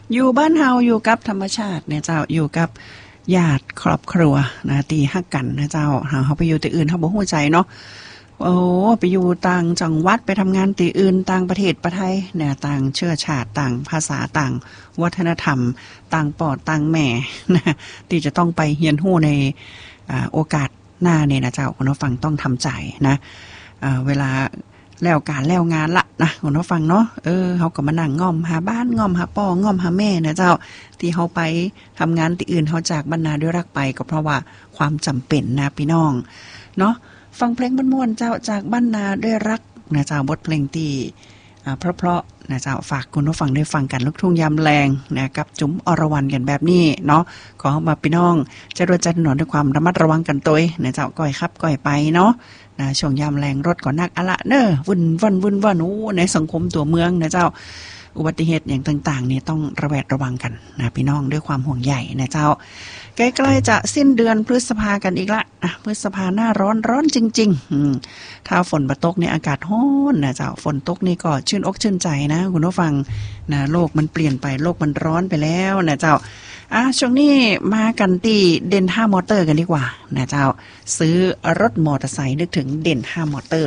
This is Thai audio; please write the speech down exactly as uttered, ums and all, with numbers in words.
อยู่บ้านเฮาอยู่กับธรรมชาติเนี่ยเจ้าอยู่กับญาติครอบครัวนะตีฮักกันนะเจ้าเฮาเฮาไปอยู่ที่อื่นเฮาบ่ฮู้ใจเนาะโอ้ไปอยู่ต่างจังหวัดไปทำงานที่อื่นต่างประเทศประไทยเนี่ยต่างเชื้อชาติต่างภาษาต่างวัฒนธรรมต่างปอดต่างแม่นะที่จะต้องไปเรียนรู้ในอ่าโอกาสหน้าเนี่ยนะเจ้าคุณผู้ฟังต้องทำใจนะอ่าเวลาแล้วการแล้วงานละนะคุณผู้ฟังเนาะเออเฮาก็มานั่งง่อมหาบ้านง่อมหาป้อง่อมหาแม่นะเจ้าที่เฮาไปทำงานที่อื่นเฮาจากบรรณาด้วยรักไปก็เพราะว่าความจำเป็นนะพี่น้องเนาะฟังเพลงม่วนๆเจ้าจากบรรณาด้วยรักนะเจ้าบทเพลงที่อ่าเพราะๆนะเจ้าฝากคุณผู้ฟังได้ฟังกันลูกทุ่งยามแลงนะกับจุ๋มอรวรรณกันแบบนี้เนาะขอมาพี่น้องจะรวดจัดถนนด้วยความระมัดระวังกันตัวนะเจ้าก้อยครับก้อยไปเนาะนะช่วงยามแรงรถก่อนนักอะละเน้อวุ่นวันวุ่นวันโอ้ในสังคมตัวเมืองนะเจ้าอุบัติเหตุอย่างต่างๆเนี่ยต้องระแวดระวังกันนะพี่น้องด้วยความห่วงใยนะเจ้าใกล้ๆจะสิ้นเดือนพฤษภากันอีกละนะพฤษภาหน้าร้อนร้อนจริงๆอืมถ้าฝนตกเนี่ยอากาศร้อนนะเจ้าฝนตกนี่ก็ชื่นอกชื่นใจนะคุณผู้ฟังนะโลกมันเปลี่ยนไปโลกมันร้อนไปแล้วนะเจ้าอ่ะช่วงนี้มากันที่เด่นห้ามอเตอร์กันดีกว่านะเจ้าซื้อรถมอเตอร์ไซค์นึกถึงเด่นห้ามอเตอร์